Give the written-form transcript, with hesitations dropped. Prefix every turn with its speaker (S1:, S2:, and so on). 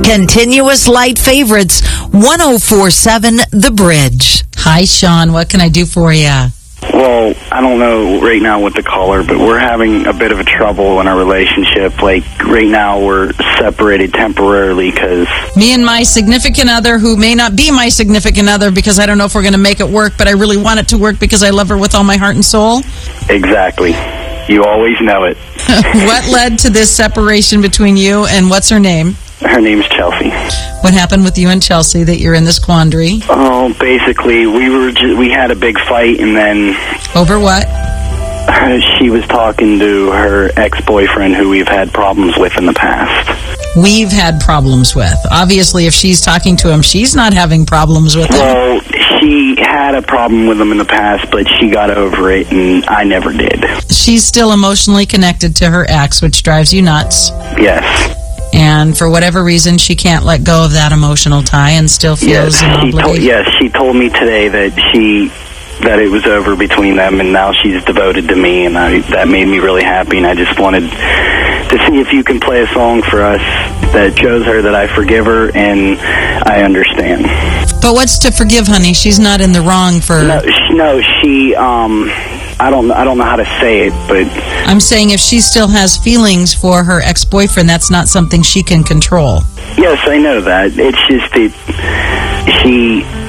S1: Continuous Light Favorites, 104.7 The Bridge.
S2: Hi, Sean. What can I do for you?
S3: Well, I don't know right now with the caller, but we're having a bit of a trouble in our relationship. Like, right now we're separated temporarily because...
S2: Me and my significant other, who may not be my significant other because I don't know if we're going to make it work, but I really want it to work because I love her with all my heart and soul.
S3: Exactly. You always know it.
S2: What led to this separation between you, and what's her name?
S3: Her name's Chelsea.
S2: What happened with you and Chelsea that you're in this quandary?
S3: Oh, basically, we had a big fight, and then...
S2: Over what?
S3: She was talking to her ex-boyfriend who we've had problems with in the past.
S2: We've had problems with. Obviously, if she's talking to him, she's not having problems with him.
S3: Well, she had a problem with him in the past, but she got over it, and I never did.
S2: She's still emotionally connected to her ex, which drives you nuts.
S3: Yes.
S2: And for whatever reason, she can't let go of that emotional tie and still feels an obligation.
S3: She told me today that it was over between them, and now she's devoted to me, and that made me really happy, and I just wanted to see if you can play a song for us that shows her that I forgive her and I understand.
S2: But what's to forgive, honey? She's not in the wrong for...
S3: No, she I don't know how to say it, but...
S2: I'm saying if she still has feelings for her ex-boyfriend, that's not something she can control.
S3: Yes, I know that. It's just that she